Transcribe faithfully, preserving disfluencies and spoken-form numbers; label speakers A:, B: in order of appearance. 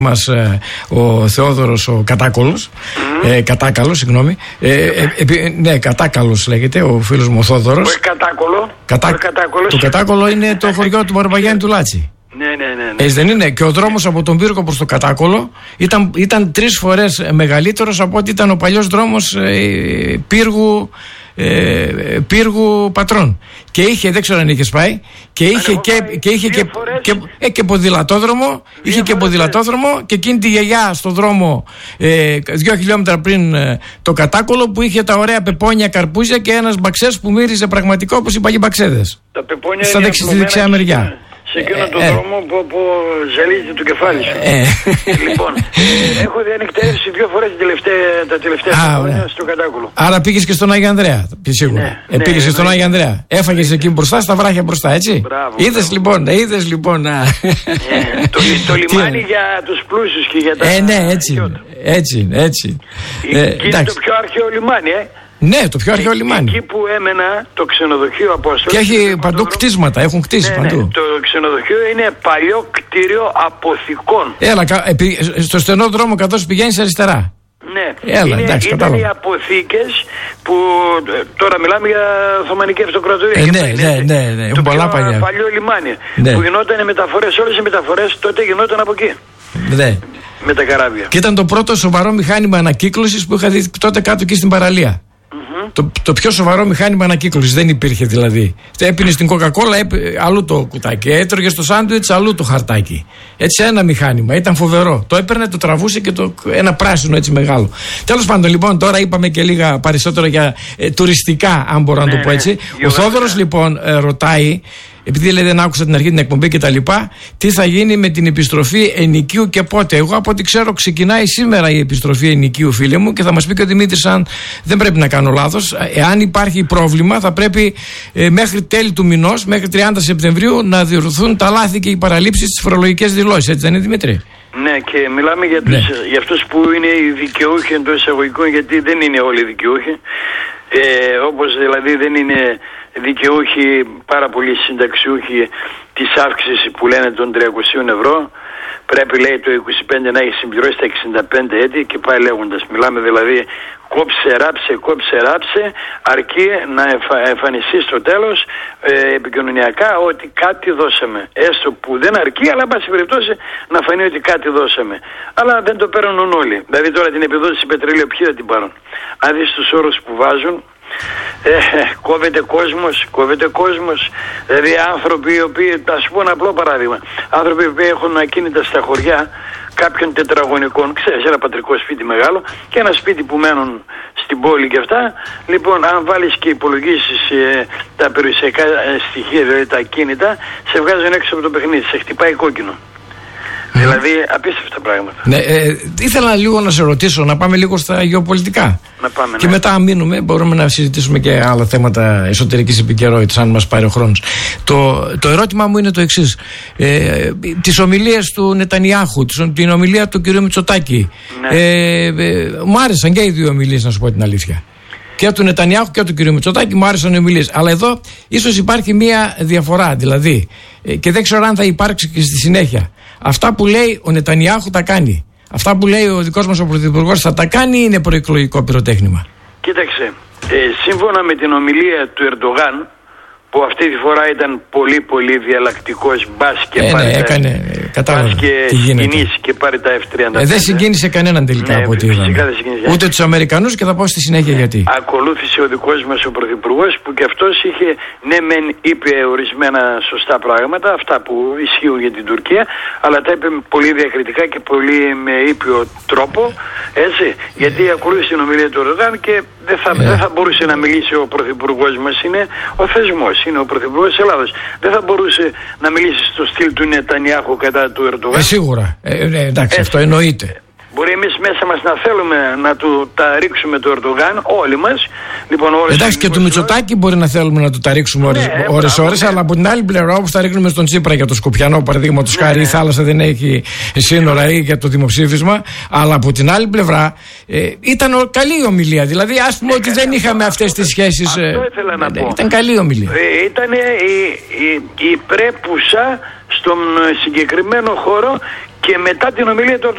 A: μας ε, ο Θεόδωρος ο Κατάκολος, mm. ε, Κατάκαλος, συγγνώμη. Ε, ε, ε, ναι, Κατάκαλος λέγεται ο φίλος μου ο Θόδωρος.
B: Όχι Κατάκολο.
A: Κατά... Το Κατάκολο είναι το χωριό του Μπαρμπαγιάννη του Λάτσι.
B: Ναι, ναι, ναι, ναι.
A: Έτσι δεν είναι? Και ο δρόμος από τον Πύργο προς το Κατάκολο ήταν, ήταν τρεις φορές μεγαλύτερος από ό,τι ήταν ο παλιός δρόμος ε, Πύργου, ε, Πύργου Πατρών. Και είχε, δεν ξέρω αν είχες πάει, και είχε και, και, είχε και, και, ε, και ποδηλατόδρομο, είχε και ποδηλατόδρομο και εκείνη τη γιαγιά στο δρόμο ε, δύο χιλιόμετρα πριν ε, το Κατάκολο που είχε τα ωραία πεπόνια καρπούζια και ένας μπαξές που μύριζε πραγματικό όπως οι παλιοί μπαξέδες.
B: Τα πεπόνια
A: στα δεξι, στη δεξιά μεριά.
B: Σε εκείνο τον
A: ε,
B: δρόμο που, που ζαλίζει το κεφάλι σου.
A: Ε,
B: λοιπόν, έχω διανυκτερεύσει δύο φορές τα τελευταία χρόνια στο Κατάκολο.
A: Άρα πήγες και στον Άγιο Ανδρέα, σίγουρα.
B: Ναι,
A: ε, πήγες ναι, και στον ναι, Άγιο Ανδρέα. Έφαγες ναι, εκεί μπροστά, στα βράχια μπροστά, έτσι. Είδες λοιπόν, είδες λοιπόν. Ε,
B: το, το λιμάνι για τους πλούσιους και για τα.
A: Ε, ναι, έτσι. Έτσι, έτσι.
B: Ε, ε, και είναι το πιο αρχαίο λιμάνι, ε.
A: Ναι, το πιο αρχαίο λιμάνι.
B: Εκεί που έμενα το ξενοδοχείο Απόστολος.
A: Και έχει παντού κτίσματα, έχουν κτίσει
B: ναι,
A: παντού.
B: Ναι, το ξενοδοχείο είναι παλιό κτίριο αποθηκών.
A: Έλα, στο στενό δρόμο καθώς πηγαίνεις αριστερά.
B: Ναι,
A: Έλα,
B: είναι,
A: εντάξει,
B: ήταν οι αποθήκες που τώρα μιλάμε για Οθωμανική Αυτοκρατορία.
A: Ε, ναι, ναι, ναι, ναι,
B: το
A: πολλά
B: πιο
A: παλιά.
B: παλιό λιμάνι
A: Ναι.
B: που γινόταν μεταφορές, όλες οι μεταφορές τότε γινόταν από εκεί.
A: Ναι.
B: Με τα καράβια.
A: Και ήταν το πρώτο σοβαρό μηχάνημα ανακύκλωσης που είχα δει τότε κάτω εκεί στην παραλία. Το, το πιο σοβαρό μηχάνημα ανακύκλωσης. Δεν υπήρχε δηλαδή. Έπινε στην Coca-Cola, αλλού το κουτάκι. Έτρωγε στο σάντουιτς, αλλού το χαρτάκι. Έτσι ένα μηχάνημα. Ήταν φοβερό. Το έπαιρνε, το τραβούσε και το, ένα πράσινο έτσι μεγάλο. Τέλος πάντων, λοιπόν, τώρα είπαμε και λίγα περισσότερο για ε, τουριστικά, αν μπορώ να ναι, το πω έτσι. Ναι. Ο Θόδωρος λοιπόν ε, ρωτάει, επειδή λέει δεν άκουσα την αρχή την εκπομπή και τα λοιπά, τι θα γίνει με την επιστροφή ενοικίου και πότε. Εγώ από ό,τι ξέρω ξεκινάει σήμερα η επιστροφή ενοικίου, φίλε μου, και θα μας πει και ο Δημήτρης αν δεν πρέπει να κάνω λάθος. Εάν υπάρχει πρόβλημα θα πρέπει ε, μέχρι τέλη του μηνός, μέχρι τριάντα Σεπτεμβρίου να διορθωθούν τα λάθη και οι παραλήψεις στις φορολογικές δηλώσεις. Έτσι δεν είναι, Δημήτρη?
B: Ναι, και μιλάμε για, τους, ναι. για αυτούς που είναι οι δικαιούχοι εντός εισαγωγικών, γιατί δεν είναι όλοι οι δικαιούχοι. Ε, όπως δηλαδή δεν είναι δικαιούχοι, πάρα πολλοί συνταξιούχοι της αύξησης που λένε των τριακόσια ευρώ. Πρέπει, λέει, το είκοσι πέντε να έχει συμπληρώσει τα εξήντα πέντε έτη και πάει λέγοντας. Μιλάμε δηλαδή κόψε, ράψε, κόψε, ράψε, αρκεί να εφα, εμφανιστεί στο τέλος ε, επικοινωνιακά ότι κάτι δώσαμε. Έστω που δεν αρκεί, αλλά εν πάση περιπτώσει να φανεί ότι κάτι δώσαμε. Αλλά δεν το παίρνουν όλοι. Δηλαδή τώρα την επιδότηση πετρελαίου ποιοι θα την πάρουν? Αν δεις τους όρους που βάζουν, Ε, κόβεται κόσμος, κόβεται κόσμος. Δηλαδή άνθρωποι οι οποίοι, θα σου πω ένα απλό παράδειγμα, άνθρωποι που έχουν ακίνητα στα χωριά κάποιων τετραγωνικών, ξέρεις, ένα πατρικό σπίτι μεγάλο και ένα σπίτι που μένουν στην πόλη και αυτά. Λοιπόν, αν βάλεις και υπολογίσεις ε, τα περιουσιακά ε, στοιχεία, δηλαδή τα ακίνητα, σε βγάζουν έξω από το παιχνίδι, σε χτυπάει κόκκινο. Δηλαδή απίστευτα πράγματα.
A: Ναι, ε, ήθελα λίγο να σε ρωτήσω, να πάμε λίγο στα γεωπολιτικά.
B: Να πάμε,
A: και
B: ναι.
A: μετά, αν μείνουμε, μπορούμε να συζητήσουμε και άλλα θέματα εσωτερικής επικαιρότητας, αν μας πάρει ο χρόνος. Το, το ερώτημά μου είναι το εξής. Ε, τις ομιλίες του Νετανιάχου, την ομιλία του κ. Μητσοτάκη. Ναι. Ε, ε, μου άρεσαν και οι δύο ομιλίες, να σου πω την αλήθεια. Και του Νετανιάχου και του κ. Μητσοτάκη μου άρεσαν οι ομιλίες. Αλλά εδώ ίσως υπάρχει μία διαφορά. Δηλαδή, ε, και δεν ξέρω αν θα υπάρξει και στη συνέχεια. Αυτά που λέει ο Νετανιάχου τα κάνει. Αυτά που λέει ο δικός μας ο Πρωθυπουργός θα τα κάνει ή είναι προεκλογικό πυροτέχνημα?
B: Κοίταξε, ε, σύμφωνα με την ομιλία του Ερντογάν, που αυτή τη φορά ήταν πολύ πολύ διαλλακτικός, μπας και
A: ε,
B: πάρει
A: ναι,
B: τα,
A: έκανε,
B: μπας και συγκινήσει και πάρει τα εφ τριάντα πέντε.
A: Ε, δεν συγκίνησε κανέναν τελικά, ναι, από ό,τι είδαμε. Ούτε τους Αμερικανούς, και θα πω στη συνέχεια γιατί.
B: Ακολούθησε ο δικός μας ο Πρωθυπουργός, που και αυτός είχε, ναι μεν είπε ορισμένα σωστά πράγματα, αυτά που ισχύουν για την Τουρκία, αλλά τα είπε πολύ διακριτικά και πολύ με ήπιο τρόπο, έτσι, γιατί ακολούθησε την ομιλία του Ερντογάν και δεν θα, ε. δεν θα μπορούσε να μιλήσει ο Πρωθυπουργός μας, είναι ο θεσμός. Είναι ο Πρωθυπουργός της Ελλάδος. Δεν θα μπορούσε να μιλήσει στο στυλ του Νετανιάχου κατά του Ερντογάν.
A: Ε, σίγουρα. Ε, ε, εντάξει, ε, αυτό εννοείται.
B: Μπορεί εμείς μέσα μας να θέλουμε να του τα ρίξουμε το Ερντογάν, όλοι μας. Λοιπόν, όλες
A: εντάξει, και του Μητσοτάκη μπορεί να θέλουμε να του τα ρίξουμε ώρες-ώρες, ναι, αλλά από την άλλη πλευρά, όπως τα ρίχνουμε στον Τσίπρα για το Σκοπιανό, παραδείγματος χάρη, ναι, η θάλασσα δεν έχει σύνορα ή για το δημοψήφισμα. Αλλά από την άλλη πλευρά ε, ήταν καλή η ομιλία. Δηλαδή, ας πούμε, ναι, ότι δεν είχαμε αυτές τις σχέσεις.
B: Αυτό ήθελα να
A: ε,
B: πω.
A: Ήταν καλή η ομιλία.
B: Ε, ήταν η, η, η πρέπουσα στον συγκεκριμένο χώρο και μετά την ομιλία του